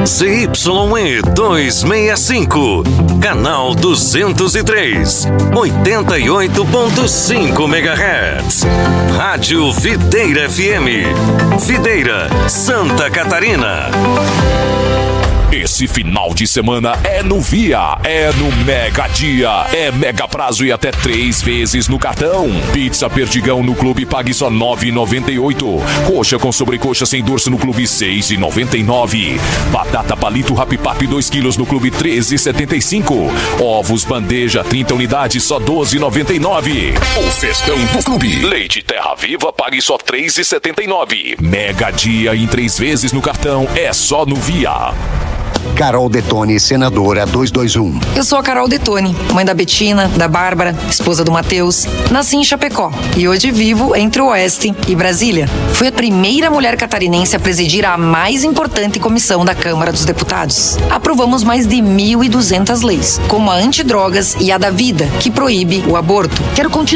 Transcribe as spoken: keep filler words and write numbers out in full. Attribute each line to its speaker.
Speaker 1: Z Y E duzentos e sessenta e cinco, canal duzentos e três, oitenta e oito ponto cinco megahertz. Rádio Videira F M, Videira, Santa Catarina.
Speaker 2: Esse final de semana é no Via, é no Mega Dia, é mega prazo e até três vezes no cartão. Pizza Perdigão no Clube pague só nove reais e noventa e oito centavos. Coxa com sobrecoxa sem dorso no Clube seis reais e noventa e nove centavos. Batata palito Rapipap dois quilos no Clube treze reais e setenta e cinco centavos. Ovos bandeja trinta unidades só doze reais e noventa e nove centavos. O festão do Clube. Leite Terra Viva pague só três reais e setenta e nove centavos. Mega Dia em três vezes no cartão é só no Via.
Speaker 3: Carol Detone, senadora duzentos e vinte e um.
Speaker 4: Eu sou a Carol Detone, mãe da Betina, da Bárbara, esposa do Matheus. Nasci em Chapecó e hoje vivo entre o Oeste e Brasília. Fui a primeira mulher catarinense a presidir a mais importante comissão da Câmara dos Deputados. Aprovamos mais de mil e duzentas leis, como a antidrogas e a da vida, que proíbe o aborto. Quero continuar